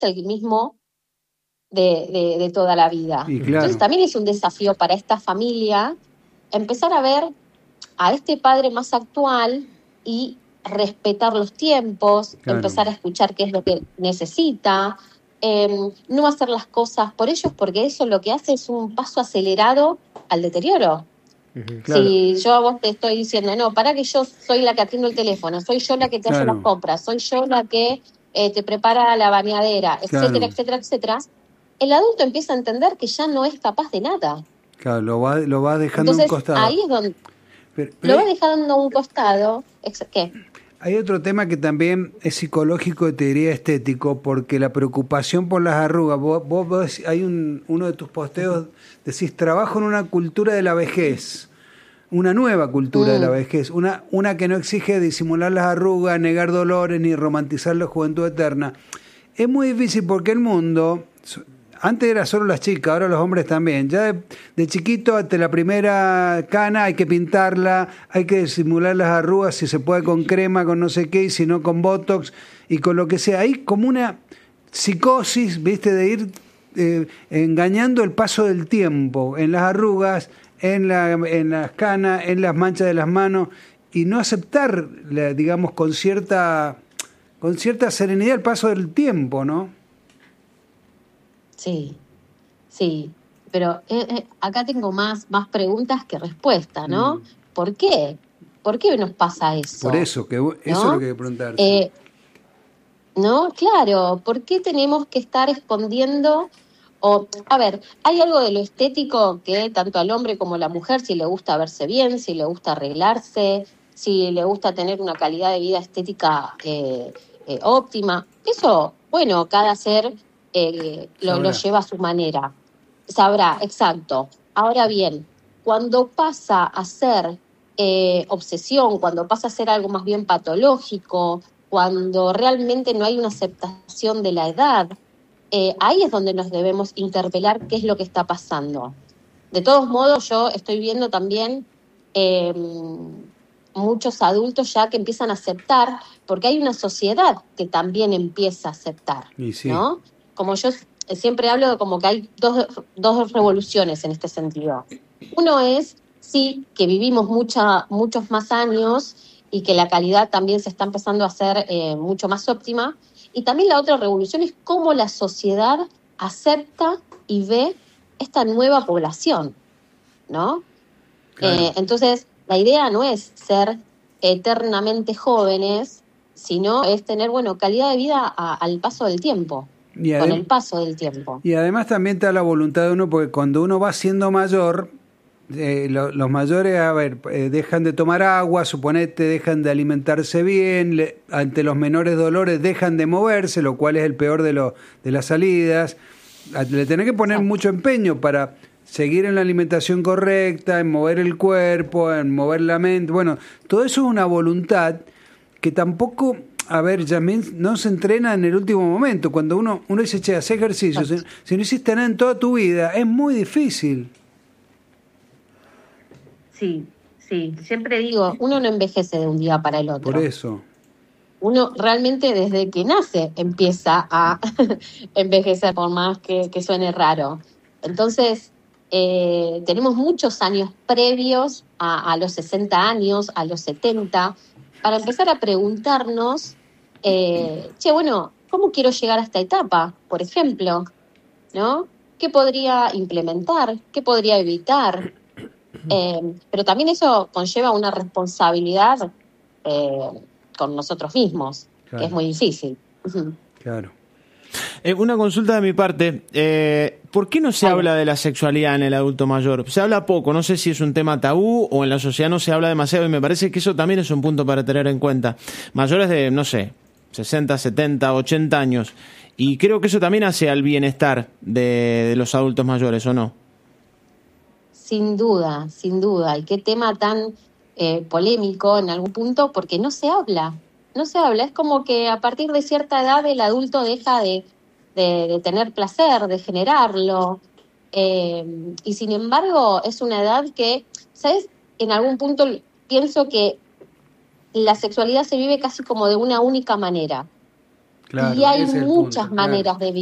el mismo de toda la vida. Y claro. Entonces también es un desafío para esta familia empezar a ver a este padre más actual y respetar los tiempos, Claro. empezar a escuchar qué es lo que necesita, no hacer las cosas por ellos, porque eso lo que hace es un paso acelerado al deterioro. Claro. Si yo a vos te estoy diciendo, no, para que yo soy la que atiendo el teléfono, soy yo la que te hace Claro. las compras, soy yo la que te prepara la bañadera, etcétera, Claro. etcétera, etcétera, el adulto empieza a entender que ya no es capaz de nada. Claro, lo va dejando a un Entonces, costado. ahí es donde Pero lo va dejando a un costado. ¿Qué? Hay otro tema que también es psicológico y te diría estético, porque la preocupación por las arrugas, vos hay uno de tus posteos, decís, trabajo en una cultura de la vejez, una nueva cultura de la vejez, una que no exige disimular las arrugas, negar dolores ni romantizar la juventud eterna. Es muy difícil porque el mundo, antes era solo las chicas, ahora los hombres también. Ya de chiquito, hasta la primera cana hay que pintarla, hay que disimular las arrugas, si se puede con crema, con no sé qué, y si no con botox y con lo que sea. Hay como una psicosis, ¿viste? De ir engañando el paso del tiempo en las arrugas, en las canas, en las manchas de las manos, y no aceptar, digamos, con cierta serenidad el paso del tiempo, ¿no? Sí, pero acá tengo más preguntas que respuestas, ¿no? ¿Por qué? ¿Por qué nos pasa eso? Por eso, eso es lo que hay que preguntarte. ¿No? Claro, ¿por qué tenemos que estar escondiendo? A ver, hay algo de lo estético que tanto al hombre como a la mujer, si le gusta verse bien, si le gusta arreglarse, si le gusta tener una calidad de vida estética óptima, eso, bueno, cada ser lo lleva a su manera. Sabrá, exacto. Ahora bien, cuando pasa a ser obsesión, cuando pasa a ser algo más bien patológico, cuando realmente no hay una aceptación de la edad, ahí es donde nos debemos interpelar qué es lo que está pasando. De todos modos, yo estoy viendo también muchos adultos ya que empiezan a aceptar, porque hay una sociedad que también empieza a aceptar, sí. ¿no? Como yo siempre hablo de como que hay dos revoluciones en este sentido. Uno es, sí, que vivimos muchos más años y que la calidad también se está empezando a hacer mucho más óptima. Y también la otra revolución es cómo la sociedad acepta y ve esta nueva población, ¿no? Claro. Entonces, la idea no es ser eternamente jóvenes, sino es tener, calidad de vida al paso del tiempo. Con el paso del tiempo. Y además también está la voluntad de uno, porque cuando uno va siendo mayor, los mayores, dejan de tomar agua, suponete, dejan de alimentarse bien, ante los menores dolores dejan de moverse, lo cual es el peor de las salidas. Le tenés que poner mucho empeño para seguir en la alimentación correcta, en mover el cuerpo, en mover la mente. Bueno, todo eso es una voluntad que tampoco... Yasmín, no se entrena en el último momento. Cuando uno dice, che, hace ejercicio, si no hiciste nada en toda tu vida, es muy difícil. Sí. Siempre digo, uno no envejece de un día para el otro. Por eso. Uno realmente desde que nace empieza a envejecer, por más que suene raro. Entonces, tenemos muchos años previos a los 60 años, a los 70, para empezar a preguntarnos, ¿cómo quiero llegar a esta etapa? Por ejemplo, ¿no? ¿Qué podría implementar? ¿Qué podría evitar? Pero también eso conlleva una responsabilidad con nosotros mismos, claro, que es muy difícil. Claro. Una consulta de mi parte. ¿Por qué no se habla de la sexualidad en el adulto mayor? Se habla poco, no sé si es un tema tabú o en la sociedad no se habla demasiado, y me parece que eso también es un punto para tener en cuenta. Mayores de, 60, 70, 80 años. Y creo que eso también hace al bienestar de los adultos mayores, ¿o no? Sin duda. Y qué tema tan polémico en algún punto, porque no se habla. Es como que a partir de cierta edad el adulto deja de tener placer, de generarlo. Y sin embargo es una edad que, ¿sabes? En algún punto pienso que la sexualidad se vive casi como de una única manera. Claro, y hay ese es el muchas punto, claro. maneras de